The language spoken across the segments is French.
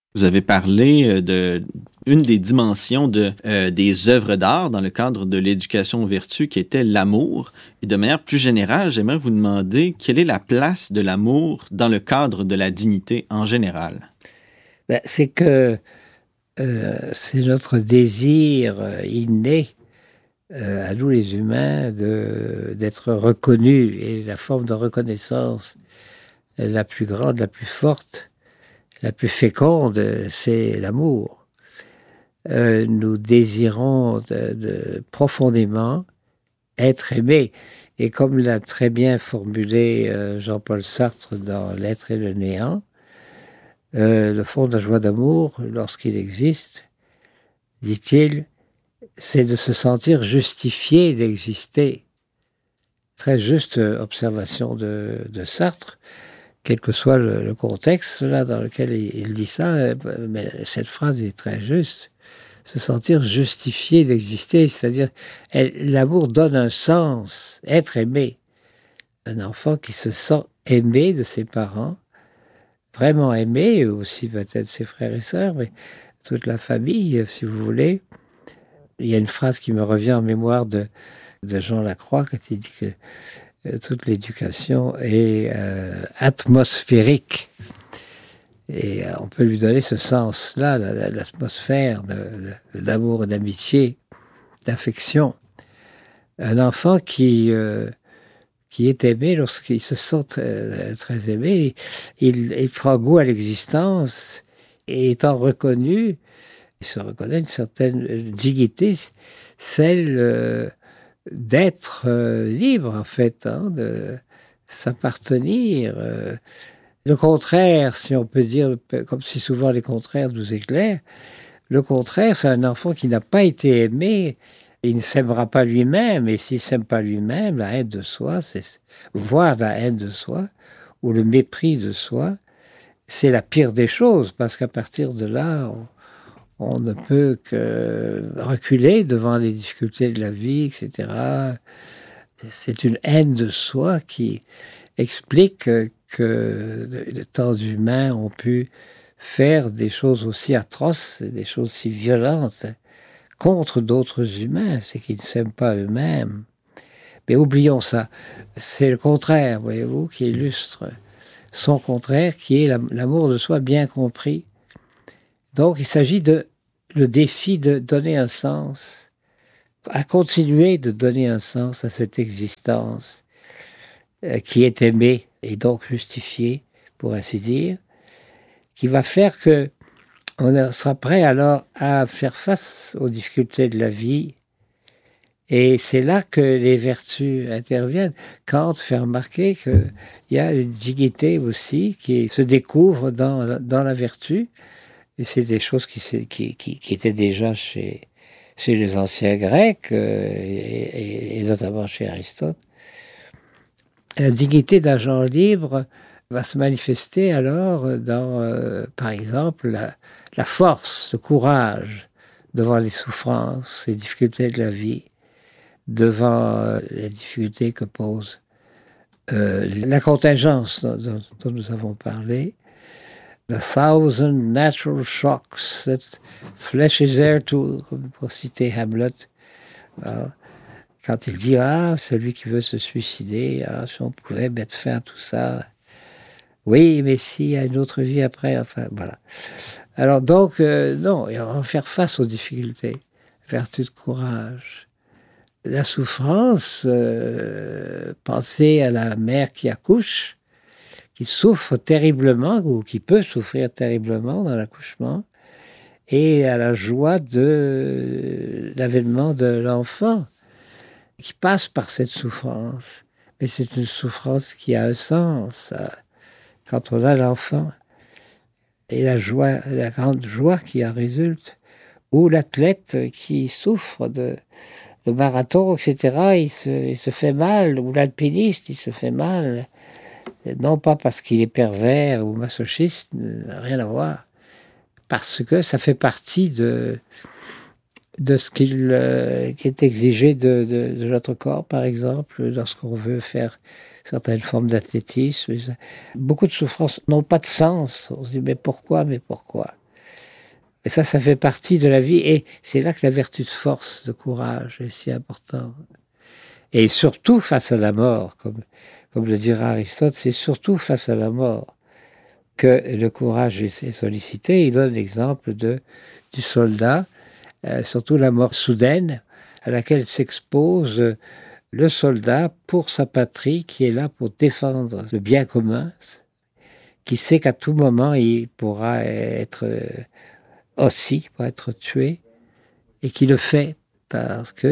Vous avez parlé de une des dimensions des œuvres d'art dans le cadre de l'éducation aux vertus qui était l'amour. Et de manière plus générale, j'aimerais vous demander quelle est la place de l'amour dans le cadre de la dignité en général. C'est que c'est notre désir inné à nous les humains d'être reconnus, et la forme de reconnaissance la plus grande, la plus forte, la plus féconde, c'est l'amour. Nous désirons profondément être aimés. Et comme l'a très bien formulé Jean-Paul Sartre dans L'être et le néant, le fond de la joie d'amour, lorsqu'il existe, dit-il, c'est de se sentir justifié d'exister. Très juste observation de Sartre, quel que soit le contexte là, dans lequel il dit ça, mais cette phrase est très juste. Se sentir justifié d'exister, c'est-à-dire l'amour donne un sens, être aimé. Un enfant qui se sent aimé de ses parents, vraiment aimé, aussi peut-être ses frères et sœurs, mais toute la famille, si vous voulez. Il y a une phrase qui me revient en mémoire de Jean Lacroix, quand il dit que toute l'éducation est atmosphérique. Et on peut lui donner ce sens-là, l'atmosphère d'amour et d'amitié, d'affection. Un enfant qui est aimé, lorsqu'il se sent très aimé, il prend goût à l'existence, et étant reconnu, il se reconnaît une certaine dignité, celle d'être libre, en fait, de s'appartenir. Le contraire, si on peut dire, comme si souvent les contraires nous éclairent, le contraire, c'est un enfant qui n'a pas été aimé, il ne s'aimera pas lui-même, et s'il ne s'aime pas lui-même, la haine de soi, c'est voir la haine de soi, ou le mépris de soi, c'est la pire des choses, parce qu'à partir de là, on ne peut que reculer devant les difficultés de la vie, etc. C'est une haine de soi qui explique que de temps humains ont pu faire des choses aussi atroces, des choses si violentes contre d'autres humains, c'est qu'ils ne s'aiment pas eux-mêmes. Mais oublions ça. C'est le contraire, voyez-vous, qui illustre son contraire, qui est l'amour de soi bien compris. Donc, il s'agit le défi de donner un sens, à continuer de donner un sens à cette existence qui est aimée et donc justifiée, pour ainsi dire, qui va faire que on sera prêt alors à faire face aux difficultés de la vie. Et c'est là que les vertus interviennent. Kant fait remarquer qu'il y a une dignité aussi qui se découvre dans la vertu. Et c'est des choses qui étaient déjà chez les anciens Grecs, et notamment chez Aristote. La dignité d'agent libre va se manifester alors dans, par exemple, la force, le courage devant les souffrances, les difficultés de la vie, devant les difficultés que pose la contingence dont nous avons parlé. The thousand natural shocks that flesh is heir to, pour citer Hamlet. Quand il dit, celui qui veut se suicider, si on pouvait mettre fin à tout ça. Oui, mais s'il y a une autre vie après, enfin, voilà. Alors donc, non, on va faire face aux difficultés. Vertu de courage. La souffrance, pensez à la mère qui accouche, qui souffre terriblement, ou qui peut souffrir terriblement dans l'accouchement, et à la joie de l'avènement de l'enfant, qui passe par cette souffrance. Mais c'est une souffrance qui a un sens, quand on a l'enfant. Et la joie, la grande joie qui en résulte. Ou l'athlète qui souffre de marathon, etc., il se fait mal. Ou l'alpiniste, il se fait mal. Non pas parce qu'il est pervers ou masochiste, rien à voir. Parce que ça fait partie de ce qui est exigé de notre corps, par exemple, lorsqu'on veut faire certaines formes d'athlétisme. Beaucoup de souffrances n'ont pas de sens. On se dit, mais pourquoi ? Et ça fait partie de la vie. Et c'est là que la vertu de force, de courage est si importante. Et surtout face à la mort, comme le dira Aristote, c'est surtout face à la mort que le courage est sollicité. Il donne l'exemple du soldat, surtout la mort soudaine à laquelle s'expose le soldat pour sa patrie qui est là pour défendre le bien commun, qui sait qu'à tout moment il pourra être pourra être tué, et qui le fait parce que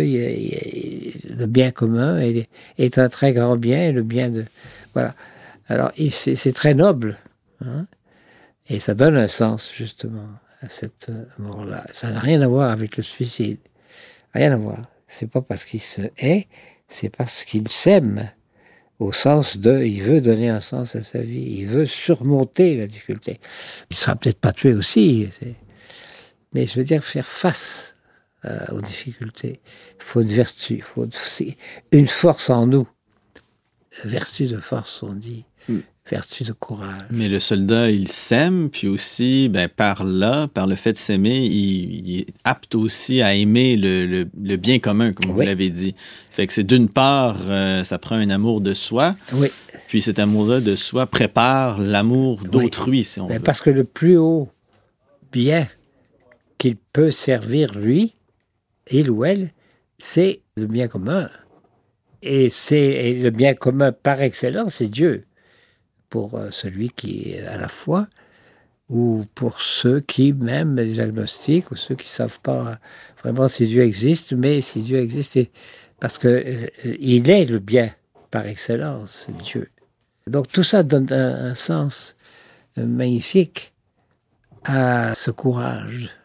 le bien commun est un très grand bien, et le bien de... Voilà. Alors, c'est très noble, hein, et ça donne un sens, justement, à cette mort-là. Ça n'a rien à voir avec le suicide. Rien à voir. C'est pas parce qu'il se hait, c'est parce qu'il s'aime, au sens de... Il veut donner un sens à sa vie, il veut surmonter la difficulté. Il sera peut-être pas tué aussi, mais je veux dire faire face aux difficultés. Il faut une vertu, il faut une force en nous. Vertu de force, on dit. Vertu de courage. Mais le soldat, il s'aime, puis aussi, par le fait de s'aimer, il est apte aussi à aimer le bien commun, comme vous l'avez dit. Fait que c'est d'une part, ça prend un amour de soi, puis cet amour-là de soi prépare l'amour d'autrui, si on veut. Parce que le plus haut bien qu'il peut servir lui, il ou elle, c'est le bien commun. Et le bien commun par excellence, c'est Dieu. Pour celui qui est à la foi, ou pour ceux qui, même les agnostiques, ou ceux qui ne savent pas vraiment si Dieu existe, mais si Dieu existe, parce qu'il est le bien par excellence, Dieu. Donc tout ça donne un sens magnifique à ce courage